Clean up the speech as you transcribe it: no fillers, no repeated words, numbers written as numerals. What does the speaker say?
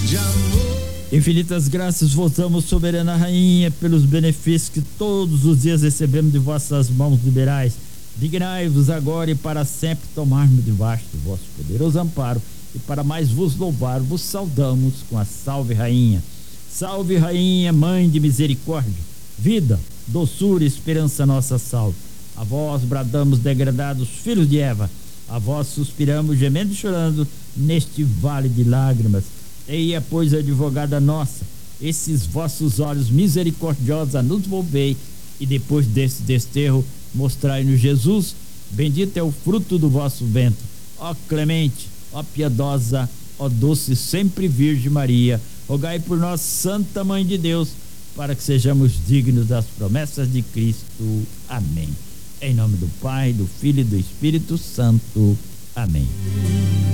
de amor. Infinitas graças voltamos, soberana rainha, pelos benefícios que todos os dias recebemos de vossas mãos liberais. Dignai-vos agora e para sempre tomarmos debaixo do vosso poderoso amparo, e para mais vos louvar, vos saudamos com a salve rainha. Salve rainha, mãe de misericórdia, vida, doçura e esperança nossa salve. A vós bradamos, degradados filhos de Eva, a vós suspiramos, gemendo e chorando neste vale de lágrimas. Eia, pois, advogada nossa, esses vossos olhos misericordiosos a nos volvei, e depois desse desterro mostrai-nos Jesus. Bendito é o fruto do vosso ventre, ó clemente, ó piedosa, ó doce sempre Virgem Maria. Rogai por nós, Santa Mãe de Deus, para que sejamos dignos das promessas de Cristo. Amém. Em nome do Pai, do Filho e do Espírito Santo. Amém.